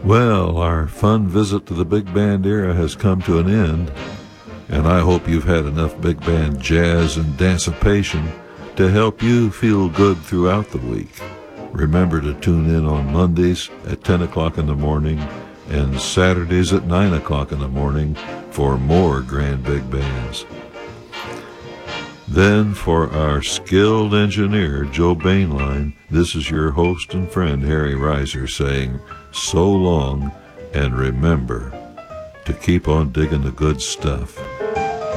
Well, our fun visit to the big band era has come to an end, and I hope you've had enough big band jazz and dancipation to help you feel good throughout the week. Remember to tune in on Mondays at 10 o'clock in the morning and Saturdays at 9 o'clock in the morning for more grand big bands. Then, for our skilled engineer, Joe Bainline, this is your host and friend, Harry Reiser, saying so long, and remember to keep on digging the good stuff.